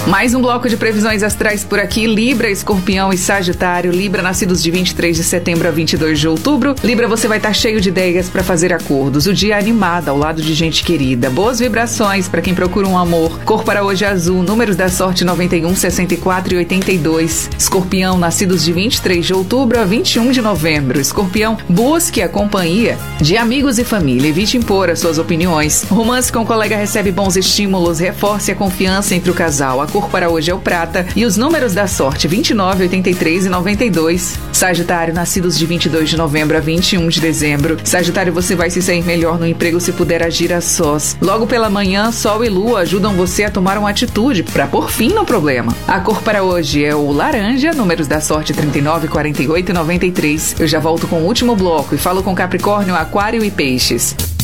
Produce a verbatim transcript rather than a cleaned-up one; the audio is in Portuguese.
Mais um bloco de previsões astrais por aqui. Libra, Escorpião e Sagitário. Libra, nascidos de vinte e três de setembro a vinte e dois de outubro. Libra, você vai estar cheio de ideias para fazer acordos. O dia é animado ao lado de gente querida. Boas vibrações para quem procura um amor. Cor para hoje é azul. Números da sorte noventa e um, sessenta e quatro e oitenta e dois. Escorpião, nascidos de vinte e três de outubro a vinte e um de novembro. Escorpião, busque a companhia de amigos e família. Evite impor as suas opiniões. Romance com o colega recebe bons estímulos. Reforce a confiança entre o casal. A cor para hoje é o prata e os números da sorte vinte e nove, oitenta e três e noventa e dois. Sagitário, nascidos de vinte e dois de novembro a vinte e um de dezembro. Sagitário, você vai se sair melhor no emprego se puder agir a sós. Logo pela manhã, Sol e Lua ajudam você a tomar uma atitude para pôr fim no problema. A cor para hoje é o laranja, números da sorte trinta e nove, quarenta e oito e noventa e três. Eu já volto com o último bloco e falo com Capricórnio, Aquário e Peixes.